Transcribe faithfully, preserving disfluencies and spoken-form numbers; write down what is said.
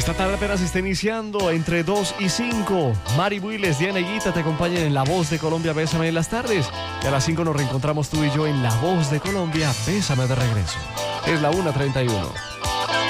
Esta tarde apenas está iniciando entre dos y cinco. Mari Builes, Diana Higuita te acompañan en La Voz de Colombia, Bésame en las tardes. Y a las cinco nos reencontramos tú y yo en La Voz de Colombia, Bésame de regreso. Es la una treinta y uno.